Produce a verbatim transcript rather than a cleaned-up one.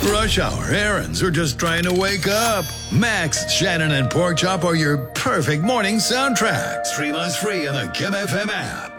Rush hour, errands, or just trying to wake up. Max, Shannon, and Porkchop are your perfect morning soundtrack. Stream us free on the Kim F M app.